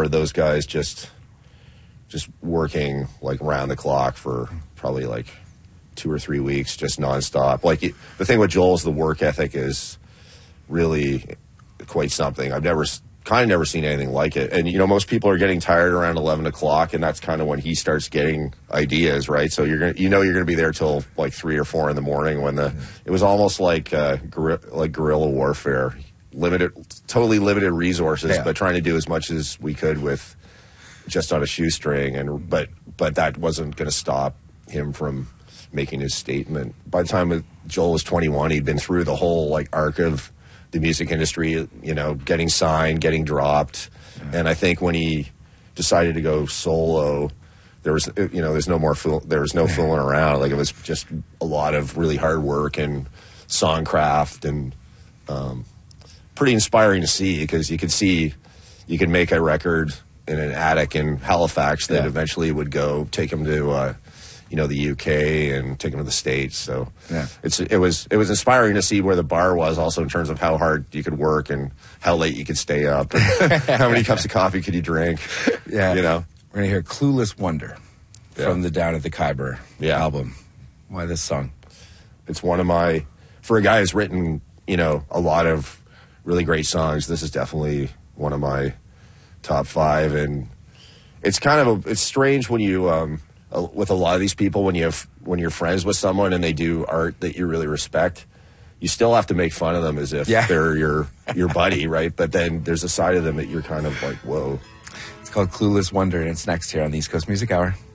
remember those guys just working like around the clock for probably like 2 or 3 weeks, just nonstop. Like the thing with Joel is the work ethic is really quite something. I've never seen anything like it. And, you know, most people are getting tired around 11 o'clock, and that's kind of when he starts getting ideas, right? So you're going to be there till like 3 or 4 in the morning when it was almost like guerrilla warfare, totally limited resources, but trying to do as much as we could with just on a shoestring. But that wasn't going to stop him from making his statement. By the time Joel was 21, he'd been through the whole like arc of the music industry, you know, getting signed, getting dropped. And I think when he decided to go solo, there was no fooling around. Like, it was just a lot of really hard work and songcraft, and pretty inspiring to see, because you could make a record in an attic in Halifax that eventually would go take him to the UK and take him to the States. So it was inspiring to see where the bar was, also in terms of how hard you could work and how late you could stay up, and how many cups of coffee could you drink. Yeah, you know. We're gonna hear "Clueless Wonder" from the Down at the Khyber album. Why this song? It's one of my, for a guy who's written, you know, a lot of really great songs, this is definitely one of my top 5. And it's it's strange when you with a lot of these people, when you're friends with someone and they do art that you really respect, you still have to make fun of them as if they're your buddy, right? But then there's a side of them that you're kind of like, whoa. It's called "Clueless Wonder," and it's next here on the East Coast Music Hour.